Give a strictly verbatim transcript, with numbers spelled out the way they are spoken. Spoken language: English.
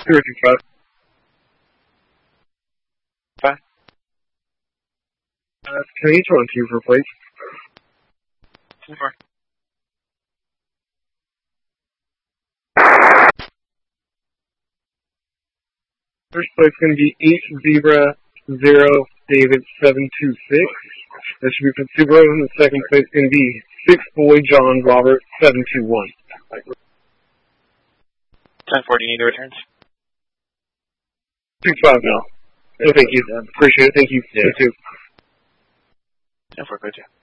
Zero two five. Five. Uh, can I get you on two for plates? Two four. First plate's going to be eight Zebra zero David seven two six. That should be for Subaru, and the second plate's going to be six Boy John Robert seven two one. ten four, do you need the returns? Six five now. Oh, thank you. Appreciate it. Thank you. Yeah. You too. ten four, go to.